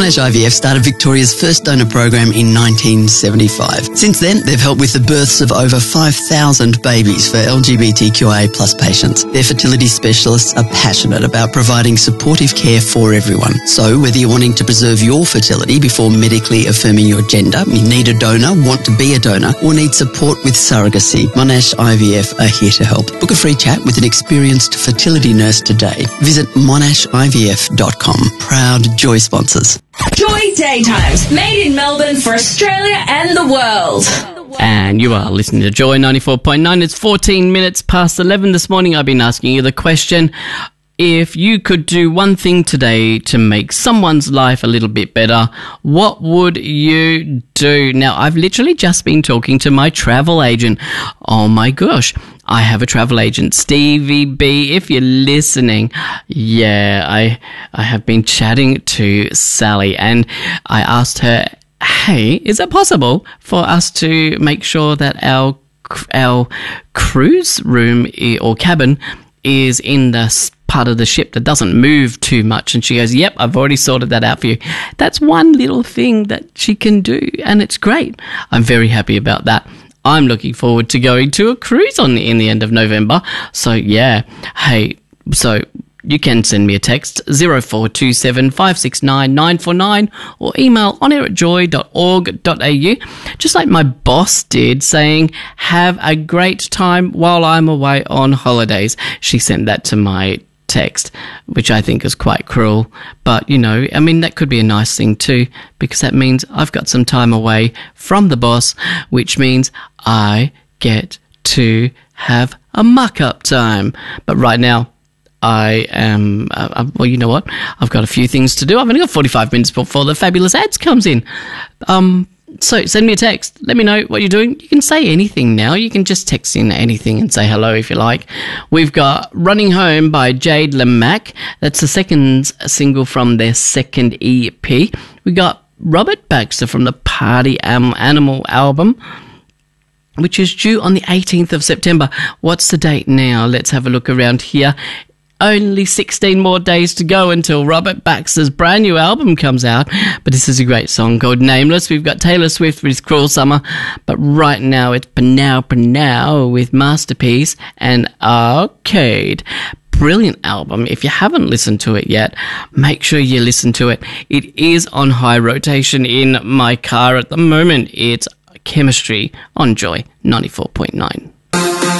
Monash IVF started Victoria's first donor program in 1975. Since then, they've helped with the births of over 5,000 babies for LGBTQIA+ patients. Their fertility specialists are passionate about providing supportive care for everyone. So whether you're wanting to preserve your fertility before medically affirming your gender, you need a donor, want to be a donor, or need support with surrogacy, Monash IVF are here to help. Book a free chat with an experienced fertility nurse today. Visit monashivf.com. Proud Joy sponsors. Joy Daytimes, made in Melbourne for Australia and the world. And you are listening to Joy 94.9. It's 14 minutes past 11 this morning. I've been asking you the question, if you could do one thing today to make someone's life a little bit better, what would you do? Now, I've literally just been talking to my travel agent. Oh my gosh, I have a travel agent, Stevie B, if you're listening. Yeah, I have been chatting to Sally, and I asked her, hey, is it possible for us to make sure that our cruise room or cabin is in the part of the ship that doesn't move too much? And she goes, yep, I've already sorted that out for you. That's one little thing that she can do, and it's great. I'm very happy about that. I'm looking forward to going to a cruise in the end of November. So yeah, hey, so you can send me a text 0427 569 949 or email onair@joy.org.au, just like my boss did, saying, have a great time while I'm away on holidays. She sent that to my text, which I think is quite cruel. But, you know, I mean, that could be a nice thing too, because that means I've got some time away from the boss, which means I get to have a muck-up time. But right now, I am, well, you know what? I've got a few things to do. I've only got 45 minutes before the fabulous ads comes in. So send me a text. Let me know what you're doing. You can say anything now. You can just text in anything and say hello if you like. We've got Running Home by Jade Lemack. That's the second single from their second EP. We got Robert Baxter from the Party Animal album, which is due on the 18th of September. What's the date now? Let's have a look around here. Only 16 more days to go until Robert Baxter's brand new album comes out. But this is a great song called Nameless. We've got Taylor Swift with Cruel Summer. But right now it's Panow with Masterpiece and Arcade. Brilliant album. If you haven't listened to it yet, make sure you listen to it. It is on high rotation in my car at the moment. It's Chemistry on Joy 94.9.